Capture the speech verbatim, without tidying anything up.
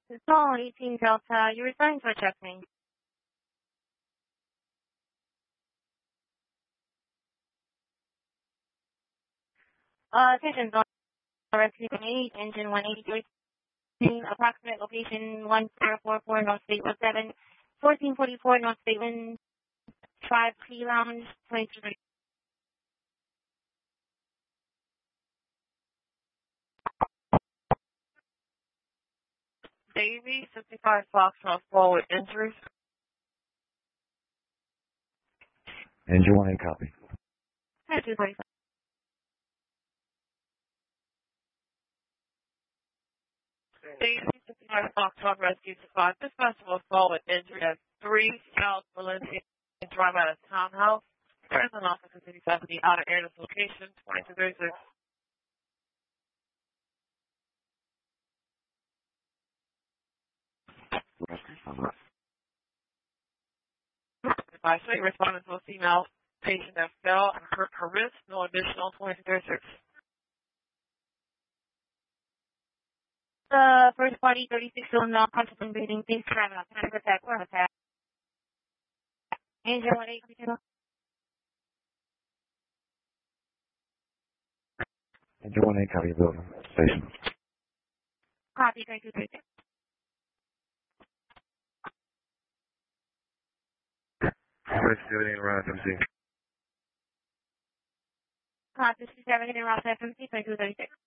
It's all eighteen Delta. You're referring to a check name. Uh, attention, zone rescue eight, engine one eighty-three, approximate location one zero four four North Stateway seven, fourteen forty-four North Stateway five P Lounge, twenty-two. Davy, fifty-five Foxtrot forward injuries. Engine one in copy. twenty-two forty-five. Davy, fifty-five Foxtrot rescue to five. This festival forward injury at three South Valencia Drive out of Townhouse. There is an officer fifty-five at the outer area location, twenty-two thirty-six. By state responding to a female patient that fell and hurt her wrist, no additional, twenty-two thirty-six. The first party, thirty-six, still non-conscious and breathing. Please try not panic attack or attack. Engine one eight, Engine one in copy, building. Station. copy, twenty-two thirty-six. Rescue in Route M C. Copy, sixty-seven in Route F M C, twenty-two thirty-six.